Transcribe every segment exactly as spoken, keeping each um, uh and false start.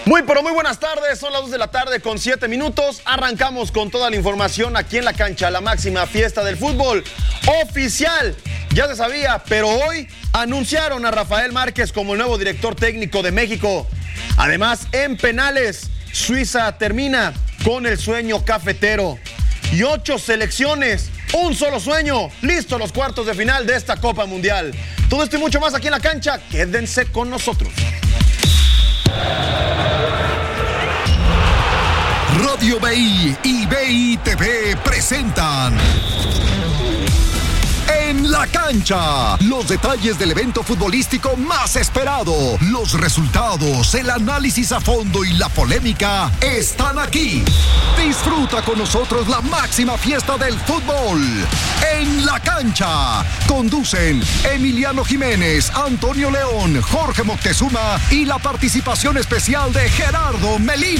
Muy pero muy buenas tardes, son las dos de la tarde con siete minutos. Arrancamos con toda la información aquí en La Cancha, la máxima fiesta del fútbol oficial. Ya se sabía, pero hoy anunciaron a Rafael Márquez como el nuevo director técnico de México. Además, en penales, Suiza termina con el sueño cafetero. Y ocho selecciones, un solo sueño, listos los cuartos de final de esta Copa Mundial. Todo esto y mucho más aquí en La Cancha, quédense con nosotros. Radio B I y B I T V presentan En la Cancha, los detalles del evento futbolístico más esperado, los resultados, el análisis a fondo y la polémica están aquí. Disfruta con nosotros la máxima fiesta del fútbol. En la Cancha, conducen Emiliano Jiménez, Antonio León, Jorge Moctezuma y la participación especial de Gerardo Melín.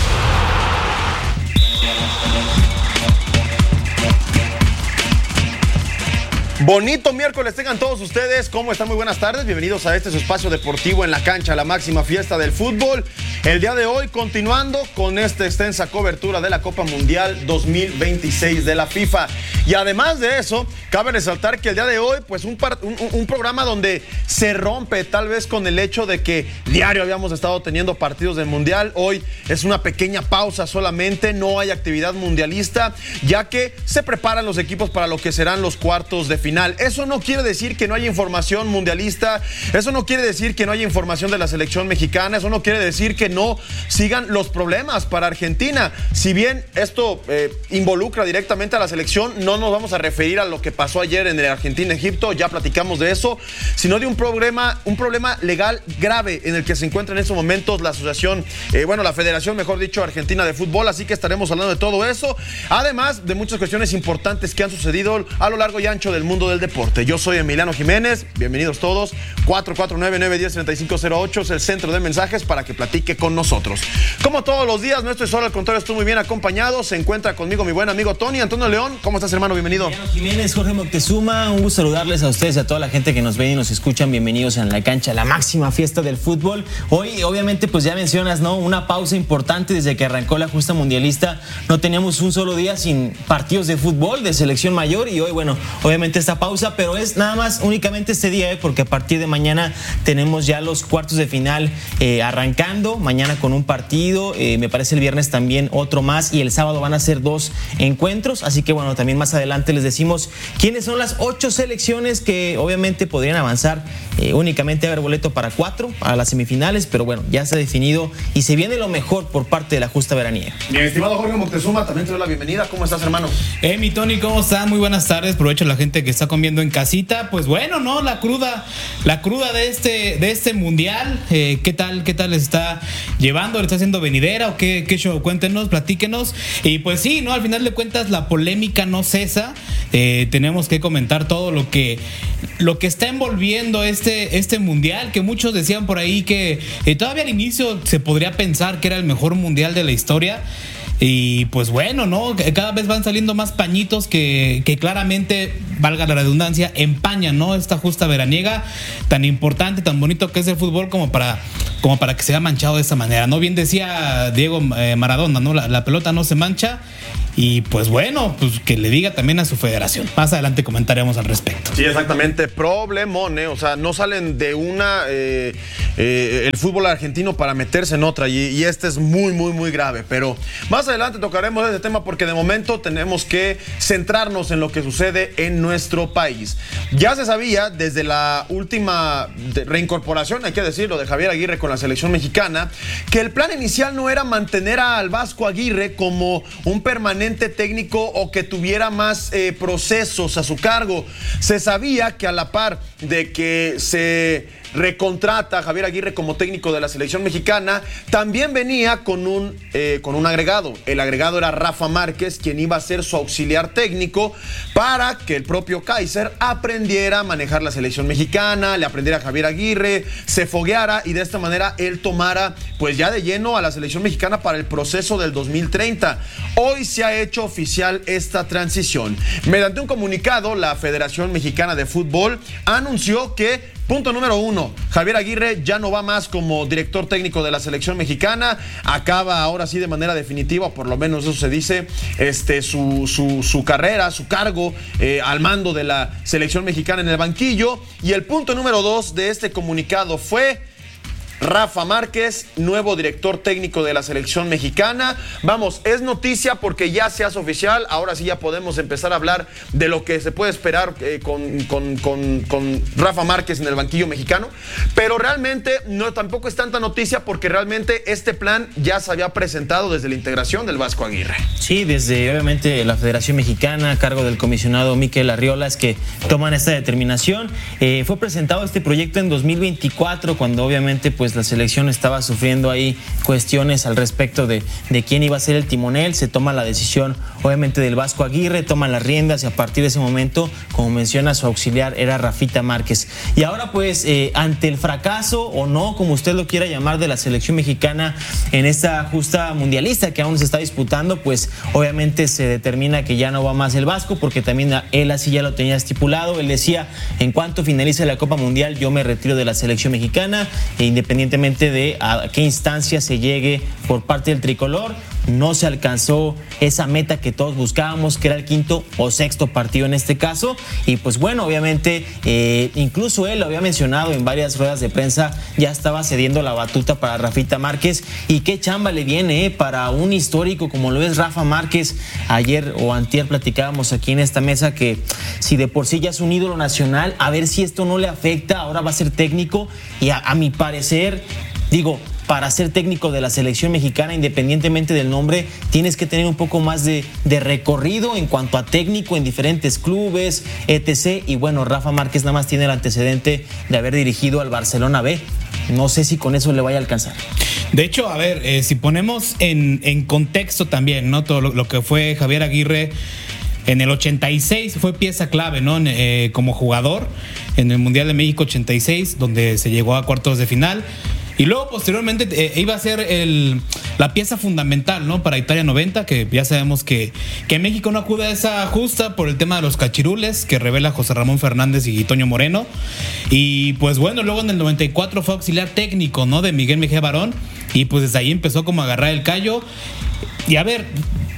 Bonito miércoles tengan todos ustedes. ¿Cómo están? Muy buenas tardes. Bienvenidos a este su espacio deportivo En la Cancha, la máxima fiesta del fútbol. El día de hoy continuando con esta extensa cobertura de la Copa Mundial dos mil veintiséis de la FIFA. Y además de eso, cabe resaltar que el día de hoy, pues un, par, un, un programa donde se rompe tal vez con el hecho de que diario habíamos estado teniendo partidos del Mundial. Hoy es una pequeña pausa solamente, no hay actividad mundialista, ya que se preparan los equipos para lo que serán los cuartos de final. Eso no quiere decir que no haya información mundialista, eso no quiere decir que no haya información de la selección mexicana, eso no quiere decir que no sigan los problemas para Argentina. Si bien esto eh, involucra directamente a la selección, no nos vamos a referir a lo que pasó ayer en el Argentina-Egipto, ya platicamos de eso, sino de un problema, un problema legal grave en el que se encuentra en estos momentos la asociación, eh, bueno, la Federación, mejor dicho, Argentina de Fútbol, así que estaremos hablando de todo eso, además de muchas cuestiones importantes que han sucedido a lo largo y ancho del mundo del deporte. Yo soy Emiliano Jiménez, bienvenidos todos. Cuatro cuatro nueve, nueve uno cero, tres cinco cero ocho es el centro de mensajes para que platique con nosotros. Como todos los días, no estoy solo, al contrario, estoy muy bien acompañado. Se encuentra conmigo mi buen amigo Tony Antonio León. ¿Cómo estás, hermano? Bienvenido. Emiliano Jiménez, Jorge Moctezuma, un gusto saludarles a ustedes y a toda la gente que nos ven y nos escuchan. Bienvenidos en La Cancha, la máxima fiesta del fútbol. Hoy, obviamente, pues ya mencionas, ¿no? Una pausa importante desde que arrancó la justa mundialista. No teníamos un solo día sin partidos de fútbol, de selección mayor, y hoy, bueno, obviamente esta pausa, pero es nada más únicamente este día, ¿eh? Porque a partir de mañana tenemos ya los cuartos de final eh, arrancando, mañana con un partido, eh, me parece el viernes también otro más, y el sábado van a ser dos encuentros, así que bueno, también más adelante les decimos quiénes son las ocho selecciones que obviamente podrían avanzar, eh, únicamente haber boleto para cuatro, para las semifinales, pero bueno, ya se ha definido y se viene lo mejor por parte de la justa veraniega. Mi estimado Jorge Moctezuma, también te doy la bienvenida. ¿Cómo estás, hermano? Eh, mi Tony, ¿cómo están? Muy buenas tardes, aprovecho a la gente que está comiendo en casita. Pues bueno, ¿no? La cruda, la cruda de este, de este mundial, eh, ¿qué tal, qué tal les está llevando? ¿Le está haciendo venidera o qué, qué show? Cuéntenos, platíquenos. Y pues sí, ¿no? Al final de cuentas la polémica no cesa. Eh, tenemos que comentar todo lo que, lo que está envolviendo este, este mundial, que muchos decían por ahí que eh, todavía al inicio se podría pensar que era el mejor mundial de la historia. Y pues bueno, ¿no? Cada vez van saliendo más pañitos que, que claramente, valga la redundancia, empañan, ¿no? Esta justa veraniega tan importante, tan bonito que es el fútbol como para, como para que se haya manchado de esta manera, ¿no? Bien decía Diego eh, Maradona, ¿no? La, la pelota no se mancha. Y pues bueno, pues que le diga también a su federación. Más adelante comentaremos al respecto. Sí, exactamente. Problemón, ¿eh? O sea, no salen de una eh, eh, el fútbol argentino para meterse en otra. Y, y este es muy, muy, muy grave. Pero más adelante tocaremos ese tema porque de momento tenemos que centrarnos en lo que sucede en nuestro país. Ya se sabía desde la última reincorporación, hay que decirlo, de Javier Aguirre con la selección mexicana, que el plan inicial no era mantener al Vasco Aguirre como un permanente técnico o que tuviera más eh, procesos a su cargo. Se sabía que a la par de que se recontrata a Javier Aguirre como técnico de la selección mexicana, también venía con un, eh, con un agregado. El agregado era Rafa Márquez, quien iba a ser su auxiliar técnico para que el propio Kaiser aprendiera a manejar la selección mexicana, le aprendiera a Javier Aguirre, se fogueara y de esta manera él tomara pues ya de lleno a la selección mexicana para el proceso del dos mil treinta. Hoy se ha hecho oficial esta transición. Mediante un comunicado, la Federación Mexicana de Fútbol anunció que Punto número uno, Javier Aguirre ya no va más como director técnico de la selección mexicana, acaba ahora sí de manera definitiva, por lo menos eso se dice, este, su, su, su carrera, su cargo eh, al mando de la selección mexicana en el banquillo. Y el punto número dos de este comunicado fue: Rafa Márquez, nuevo director técnico de la selección mexicana. Vamos, es noticia porque ya se hace oficial. Ahora sí ya podemos empezar a hablar de lo que se puede esperar eh, con, con, con, con Rafa Márquez en el banquillo mexicano. Pero realmente no, tampoco es tanta noticia porque realmente este plan ya se había presentado desde la integración del Vasco Aguirre. Sí, desde obviamente la Federación Mexicana a cargo del comisionado Mikel Arriola es que toman esta determinación. Eh, fue presentado este proyecto en dos mil veinticuatro cuando obviamente pues la selección estaba sufriendo ahí cuestiones al respecto de, de quién iba a ser el timonel. Se toma la decisión obviamente del Vasco Aguirre, toma las riendas y a partir de ese momento, como menciona, su auxiliar era Rafita Márquez. Y ahora pues eh, ante el fracaso o no, como usted lo quiera llamar, de la selección mexicana en esta justa mundialista que aún se está disputando, pues obviamente se determina que ya no va más el Vasco porque también él así ya lo tenía estipulado. Él decía, en cuanto finalice la Copa Mundial yo me retiro de la selección mexicana e independientemente independientemente de a qué instancia se llegue por parte del tricolor. No se alcanzó esa meta que todos buscábamos, que era el quinto o sexto partido en este caso. Y pues bueno, obviamente, eh, incluso él lo había mencionado en varias ruedas de prensa, ya estaba cediendo la batuta para Rafita Márquez. Y qué chamba le viene eh, para un histórico como lo es Rafa Márquez. Ayer o antier platicábamos aquí en esta mesa que si de por sí ya es un ídolo nacional, a ver si esto no le afecta, ahora va a ser técnico. Y a, a mi parecer, digo, para ser técnico de la selección mexicana, independientemente del nombre, tienes que tener un poco más de, de recorrido en cuanto a técnico en diferentes clubes, etcétera. Y bueno, Rafa Márquez nada más tiene el antecedente de haber dirigido al Barcelona B. No sé si con eso le vaya a alcanzar. De hecho, a ver, eh, si ponemos en, en contexto también, ¿no? Todo lo, lo que fue Javier Aguirre en el ochenta y seis fue pieza clave, ¿no? Eh, como jugador en el Mundial de México ochenta y seis, donde se llegó a cuartos de final. Y luego posteriormente eh, iba a ser el, la pieza fundamental, ¿no? Para Italia noventa, que ya sabemos que, que México no acude a esa justa por el tema de los cachirules que revela José Ramón Fernández y Toño Moreno. Y pues bueno, luego en el noventa y cuatro fue auxiliar técnico, ¿no? De Miguel Mejía Barón. Y pues desde ahí empezó como a agarrar el callo. Y a ver,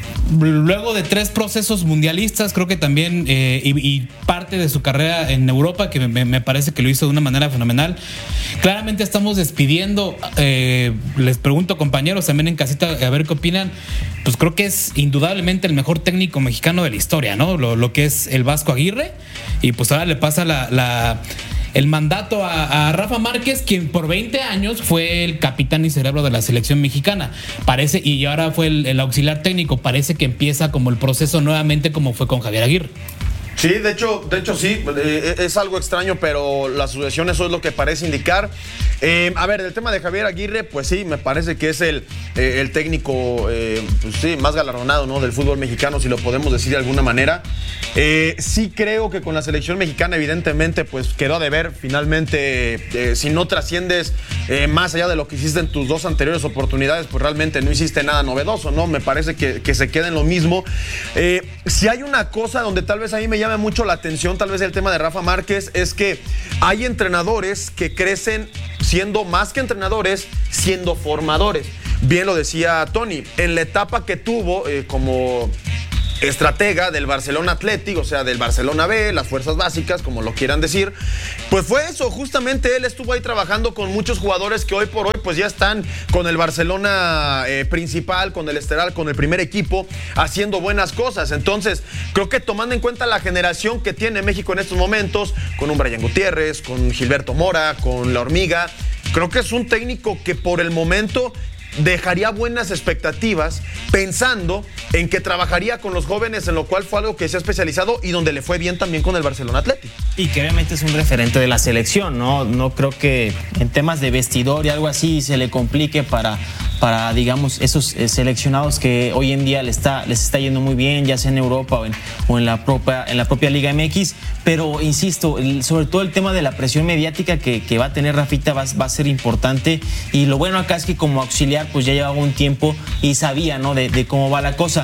luego de tres procesos mundialistas, creo que también, eh, y, y parte de su carrera en Europa, que me, me parece que lo hizo de una manera fenomenal. Claramente estamos despidiendo, eh, les pregunto compañeros también en casita, a ver qué opinan. Pues creo que es indudablemente el mejor técnico mexicano de la historia, ¿no? Lo, lo que es el Vasco Aguirre. Y pues ahora le pasa la... la el mandato a, a Rafa Márquez, quien por veinte años fue el capitán y cerebro de la selección mexicana. Parece, y ahora fue el, el auxiliar técnico. Parece que empieza como el proceso nuevamente como fue con Javier Aguirre. Sí, de hecho, de hecho sí, eh, es algo extraño, pero la sucesión eso es lo que parece indicar. Eh, a ver, el tema de Javier Aguirre, pues sí, me parece que es el, eh, el técnico eh, pues sí, más galardonado, ¿no? Del fútbol mexicano, si lo podemos decir de alguna manera. Eh, sí creo que con la selección mexicana, evidentemente, pues quedó a deber. Finalmente, eh, si no trasciendes eh, más allá de lo que hiciste en tus dos anteriores oportunidades, pues realmente no hiciste nada novedoso, ¿no? Me parece que, que se queda en lo mismo. Eh, si hay una cosa donde tal vez a mí me llama mucho la atención, tal vez el tema de Rafa Márquez, es que hay entrenadores que crecen siendo más que entrenadores, siendo formadores. Bien lo decía Tony, en la etapa que tuvo eh, como estratega del Barcelona Athletic, o sea, del Barcelona B, las fuerzas básicas, como lo quieran decir, pues fue eso, justamente él estuvo ahí trabajando con muchos jugadores que hoy por hoy pues ya están con el Barcelona eh, principal, con el estelar, con el primer equipo, haciendo buenas cosas. Entonces, creo que tomando en cuenta la generación que tiene México en estos momentos, con un Brian Gutiérrez, con Gilberto Mora, con La Hormiga, creo que es un técnico que por el momento dejaría buenas expectativas pensando en que trabajaría con los jóvenes, en lo cual fue algo que se ha especializado y donde le fue bien también con el Barcelona Athletic. Y que obviamente es un referente de la selección, ¿no? No creo que en temas de vestidor y algo así se le complique para, para digamos, esos seleccionados que hoy en día les está, les está yendo muy bien, ya sea en Europa o en, o en, la, propia, en la propia Liga M X. Pero, insisto, el, sobre todo el tema de la presión mediática que, que va a tener Rafita va, va a ser importante. Y lo bueno acá es que como auxiliar pues ya llevaba un tiempo y sabía, ¿no? de, de cómo va la cosa.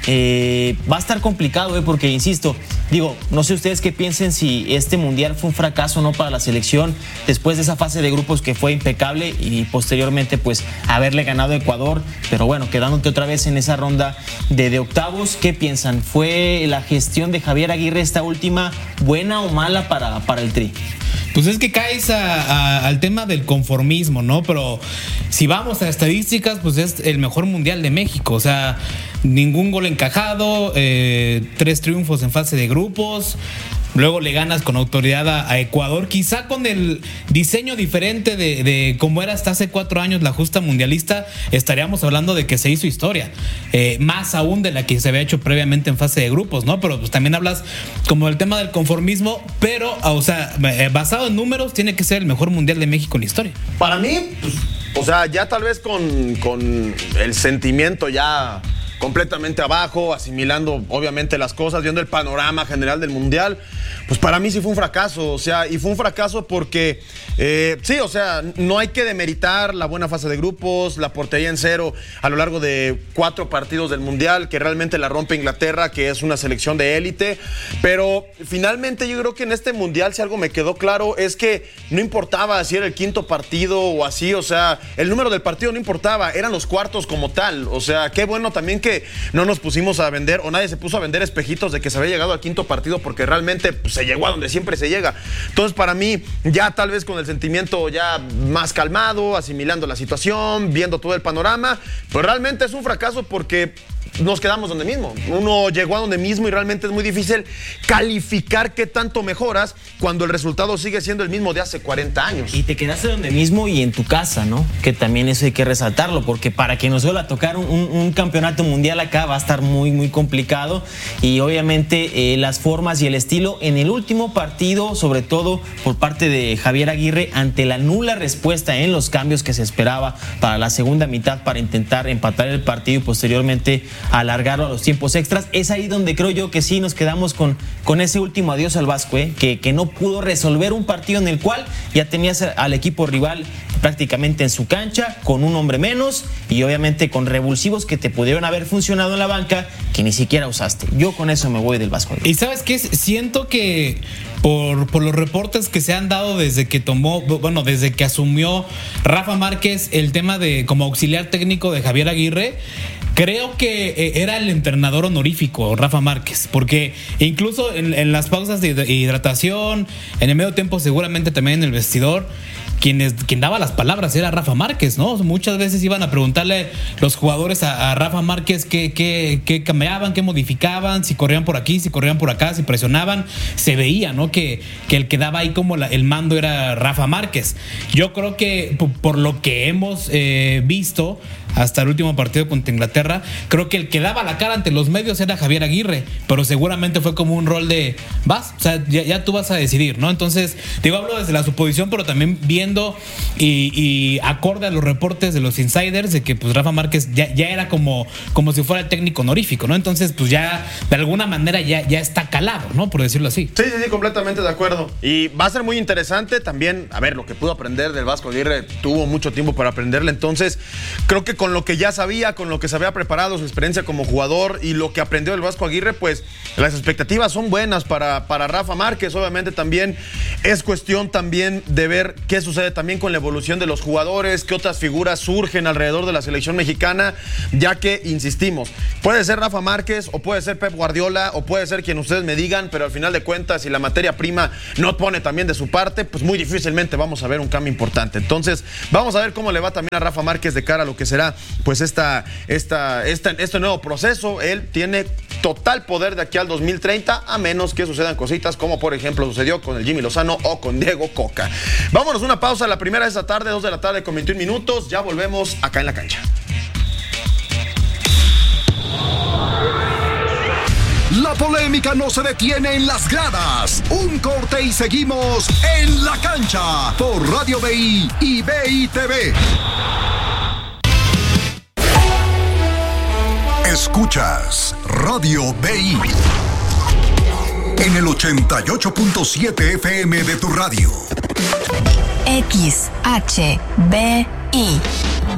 eh, va a estar complicado, eh, porque insisto, digo, no sé ustedes qué piensen si este mundial fue un fracaso o no para la selección después de esa fase de grupos que fue impecable y posteriormente pues haberle ganado a Ecuador, pero bueno, quedándote otra vez en esa ronda de, de octavos. ¿Qué piensan? ¿Fue la gestión de Javier Aguirre esta última buena o mala para, para el Tri? Pues es que caes a, a, al tema del conformismo, ¿no? Pero si vamos a estadísticas, pues es el mejor mundial de México. O sea, ningún gol encajado, eh, tres triunfos en fase de grupos. Luego le ganas con autoridad a, a Ecuador, quizá con el diseño diferente de, de como era hasta hace cuatro años la justa mundialista, estaríamos hablando de que se hizo historia, eh, más aún de la que se había hecho previamente en fase de grupos, ¿no? Pero pues también hablas como del tema del conformismo, pero, o sea, basado en números, tiene que ser el mejor mundial de México en la historia. Para mí, pues, o sea, ya tal vez con, con el sentimiento ya completamente abajo, asimilando obviamente las cosas, viendo el panorama general del mundial, pues para mí sí fue un fracaso, o sea, y fue un fracaso porque eh, sí, o sea, no hay que demeritar la buena fase de grupos, la portería en cero a lo largo de cuatro partidos del mundial, que realmente la rompe Inglaterra, que es una selección de élite, pero finalmente yo creo que en este mundial, si algo me quedó claro, es que no importaba si era el quinto partido o así, o sea, el número del partido no importaba, eran los cuartos como tal, o sea, qué bueno también que no nos pusimos a vender, o nadie se puso a vender espejitos de que se había llegado al quinto partido, porque realmente pues, se llegó a donde siempre se llega. Entonces, para mí, ya tal vez con el sentimiento ya más calmado, asimilando la situación, viendo todo el panorama, pues realmente es un fracaso porque nos quedamos donde mismo. Uno llegó a donde mismo y realmente es muy difícil calificar qué tanto mejoras cuando el resultado sigue siendo el mismo de hace cuarenta años. Y te quedaste donde mismo y en tu casa, ¿no? Que también eso hay que resaltarlo, porque para que nos vuelva a tocar un, un, un campeonato mundial acá va a estar muy, muy complicado. Y obviamente eh, las formas y el estilo en el último partido, sobre todo por parte de Javier Aguirre, ante la nula respuesta en los cambios que se esperaba para la segunda mitad para intentar empatar el partido y posteriormente alargarlo a los tiempos extras, es ahí donde creo yo que sí nos quedamos con, con ese último adiós al Vasco, ¿eh? que, que no pudo resolver un partido en el cual ya tenías al equipo rival prácticamente en su cancha, con un hombre menos y obviamente con revulsivos que te pudieron haber funcionado en la banca que ni siquiera usaste. Yo con eso me voy del Vasco. Y ¿sabes qué? Siento que por, por los reportes que se han dado desde que tomó, bueno, desde que asumió Rafa Márquez el tema de como auxiliar técnico de Javier Aguirre, creo que era el entrenador honorífico Rafa Márquez, porque incluso en, en las pausas de hidratación, en el medio tiempo seguramente también en el vestidor, Quien, es, quien daba las palabras era Rafa Márquez, ¿no? Muchas veces iban a preguntarle los jugadores a, a Rafa Márquez qué, qué, qué cambiaban, qué modificaban, si corrían por aquí, si corrían por acá, si presionaban. Se veía, ¿no? Que, que el que daba ahí como la, el mando era Rafa Márquez. Yo creo que por, por lo que hemos eh, visto hasta el último partido contra Inglaterra, creo que el que daba la cara ante los medios era Javier Aguirre, pero seguramente fue como un rol de vas, o sea, ya, ya tú vas a decidir, ¿no? Entonces, digo, hablo desde la suposición, pero también viendo y, y acorde a los reportes de los insiders de que pues Rafa Márquez ya, ya era como, como si fuera el técnico honorífico, ¿no? Entonces, pues ya de alguna manera ya, ya está calado, ¿no? Por decirlo así. Sí, sí, sí, completamente de acuerdo. Y va a ser muy interesante también, a ver, lo que pudo aprender del Vasco Aguirre, tuvo mucho tiempo para aprenderle, entonces creo que con lo que ya sabía, con lo que se había preparado, su experiencia como jugador y lo que aprendió el Vasco Aguirre, pues las expectativas son buenas para, para Rafa Márquez. Obviamente también es cuestión también de ver qué sucede también con la evolución de los jugadores, qué otras figuras surgen alrededor de la selección mexicana, ya que, insistimos, puede ser Rafa Márquez o puede ser Pep Guardiola o puede ser quien ustedes me digan, pero al final de cuentas, si la materia prima no pone también de su parte, pues muy difícilmente vamos a ver un cambio importante. Entonces, vamos a ver cómo le va también a Rafa Márquez de cara a lo que será pues esta, esta, esta, este nuevo proceso. Él tiene total poder de aquí al dos mil treinta, a menos que sucedan cositas como por ejemplo sucedió con el Jimmy Lozano o con Diego Coca. Vámonos una pausa, la primera de esta tarde, dos de la tarde con veintiún minutos, ya volvemos acá en la cancha. La polémica no se detiene en las gradas. Un corte y seguimos en la cancha por Radio B I y B I T V. Escuchas Radio B I en el ochenta y ocho punto siete F M de tu radio. X H B I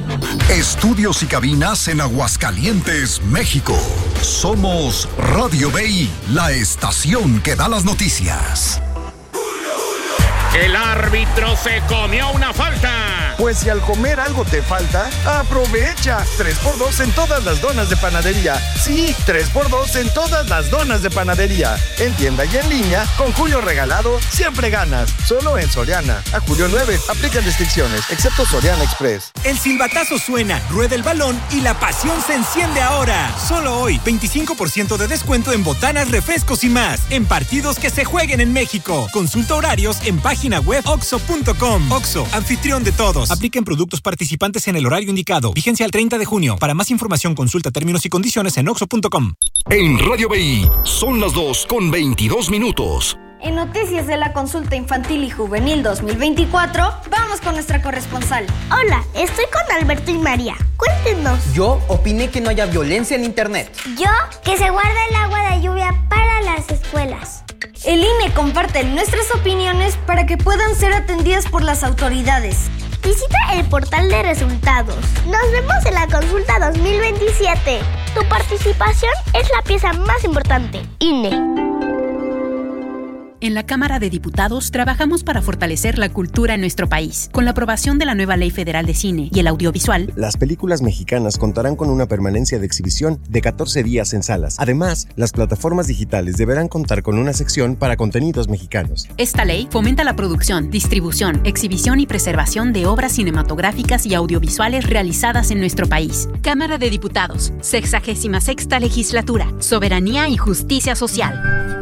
Estudios y cabinas en Aguascalientes, México. Somos Radio B I, la estación que da las noticias. El árbitro se comió una falta. Pues si al comer algo te falta, aprovecha. tres por dos en todas las donas de panadería. Sí, tres por dos en todas las donas de panadería. En tienda y en línea, con Julio Regalado, siempre ganas. Solo en Soriana. A julio nueve, aplican restricciones, excepto Soriana Express. El silbatazo suena, rueda el balón y la pasión se enciende ahora. Solo hoy, veinticinco por ciento de descuento en botanas, refrescos y más. En partidos que se jueguen en México. Consulta horarios en página web oxxo punto com. Oxxo, anfitrión de todos. Apliquen productos participantes en el horario indicado. Vigencia al treinta de junio. Para más información consulta términos y condiciones en oxxo punto com. En Radio B I son las dos con veintidós minutos. En noticias de la consulta infantil y juvenil dos mil veinticuatro, vamos con nuestra corresponsal. Hola, estoy con Alberto y María. Cuéntenos. Yo opiné que no haya violencia en internet. Yo, que se guarda el agua de lluvia para las escuelas. El I N E comparte nuestras opiniones para que puedan ser atendidas por las autoridades. Visita el portal de resultados. Nos vemos en la consulta dos mil veintisiete. Tu participación es la pieza más importante. I N E. En la Cámara de Diputados trabajamos para fortalecer la cultura en nuestro país. Con la aprobación de la nueva Ley Federal de Cine y el Audiovisual, las películas mexicanas contarán con una permanencia de exhibición de catorce días en salas. Además, las plataformas digitales deberán contar con una sección para contenidos mexicanos. Esta ley fomenta la producción, distribución, exhibición y preservación de obras cinematográficas y audiovisuales realizadas en nuestro país. Cámara de Diputados, sexagésima sexta Legislatura, Soberanía y Justicia Social.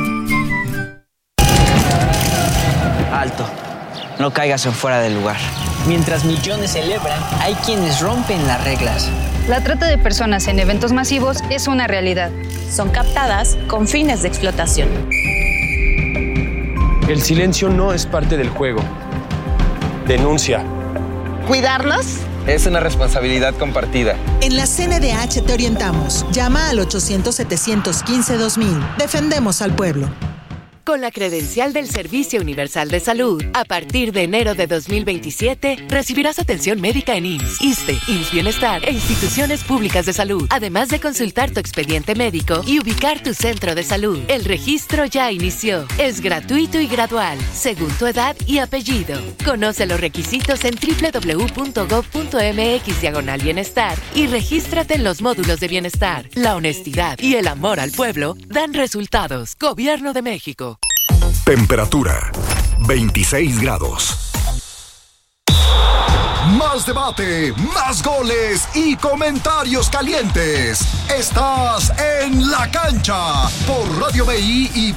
Alto, no caigas en fuera del lugar. Mientras millones celebran, hay quienes rompen las reglas. La trata de personas en eventos masivos es una realidad. Son captadas con fines de explotación. El silencio no es parte del juego. Denuncia. ¿Cuidarlos? Es una responsabilidad compartida. En la C N D H te orientamos. Llama al ochocientos, setecientos quince, dos mil. Defendemos al pueblo. Con la credencial del Servicio Universal de Salud, a partir de enero de dos mil veintisiete, recibirás atención médica en I M S S, ISSSTE, I M S S Bienestar e instituciones públicas de salud, además de consultar tu expediente médico y ubicar tu centro de salud. El registro ya inició. Es gratuito y gradual, según tu edad y apellido. Conoce los requisitos en doble u doble u doble u punto gob punto eme equis diagonal bienestar y regístrate en los módulos de bienestar. La honestidad y el amor al pueblo dan resultados. Gobierno de México. Temperatura veintiséis grados. Más debate, más goles y comentarios calientes. Estás en La Cancha por Radio B I y